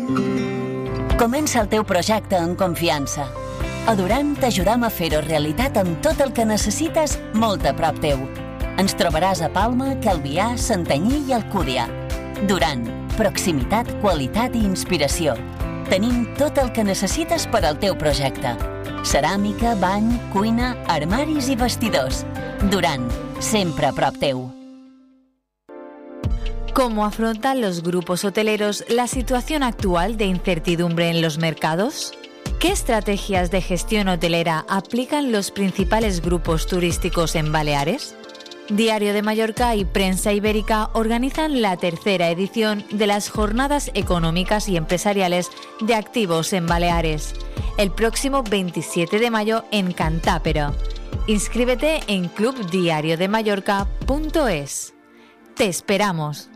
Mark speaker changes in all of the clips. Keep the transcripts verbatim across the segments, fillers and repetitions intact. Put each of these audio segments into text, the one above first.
Speaker 1: Comença el teu projecte en confiança. A Duran t'ajudam a fer-ho realitat amb tot el que necessites molt a prop teu. Ens trobaràs a Palma, Calvià, Santanyí i Alcúdia. Duran, proximitat, qualitat i inspiració. Tenim tot el que necessites per al teu projecte. Ceràmica, bany, cuina, armaris i vestidors. Duran, sempre a prop teu.
Speaker 2: ¿Cómo afrontan los grupos hoteleros la situación actual de incertidumbre en los mercados? ¿Qué estrategias de gestión hotelera aplican los principales grupos turísticos en Baleares? Diario de Mallorca y Prensa Ibérica organizan la tercera edición de las Jornadas Económicas y Empresariales de Activos en Baleares, el próximo veintisiete de mayo en Cantápero. Inscríbete en club diario de mallorca punto es. Te esperamos.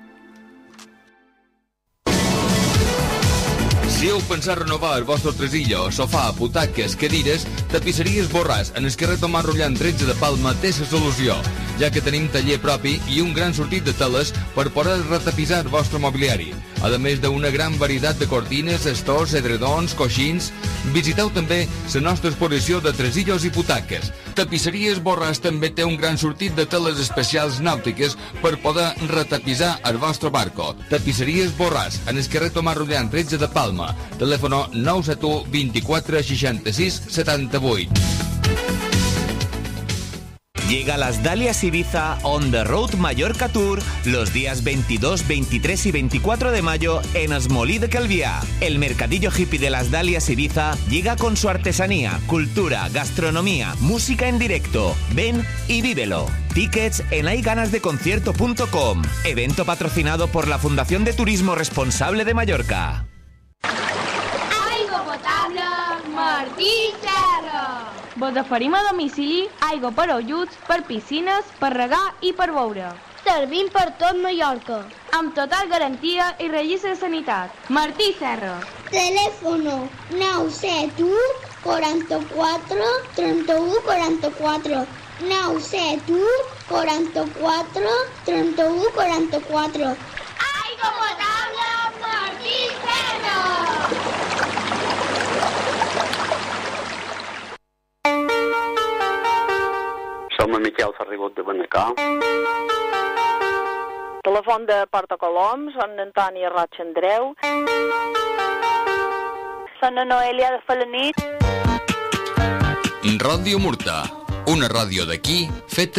Speaker 3: Si heu pensat renovar el vostre tresillo, sofà, butaques, cadires, tapisseries Borràs, en el carrer Tomàs Rullant tretze de Palma té la solució, ja que tenim taller propi i un gran sortit de teles per poder retapisar el vostre mobiliari. A més d'una gran varietat de cortines, estors, edredons, coixins, visiteu també la nostra exposició de tresillos i butaques. Tapisseries Borràs també té un gran sortit de teles especials nàutiques per poder retapisar el vostre barco. Tapisseries Borràs, en el carrer Tomàs Rullant tretze de Palma. Teléfono nou set u, vint-i-quatre, seixanta-sis, setanta-vuit.
Speaker 4: Llega Las Dalias Ibiza On The Road Mallorca Tour los días veintidós, veintitrés y veinticuatro de mayo en Esmolí de Calvià. El mercadillo hippie de Las Dalias Ibiza llega con su artesanía, cultura, gastronomía, música en directo. Ven y vívelo. Tickets en hayganasdeconcierto punto com. Evento patrocinado por la Fundación de Turismo Responsable de Mallorca.
Speaker 5: Aigua potable, Martí Serra. Vos oferim a domicili aigua per ulls, per piscines, per regar i per beure. Servim per tot Mallorca. Amb total garantia i registre de sanitat. Martí Serra.
Speaker 6: Teléfono nou set u, quaranta-quatre, trenta-u, quaranta-quatre. nou set u, quaranta-quatre, trenta-u, quaranta-quatre.
Speaker 5: Aigua potable, Martí Serra.
Speaker 7: Som a Miquel Ferribot de Benacà.
Speaker 8: Telèfon de Porta Colom, són Antoni Roig Andreu. Són Noelia de Felanit.
Speaker 3: Ràdio Murta, una ràdio d'aquí feta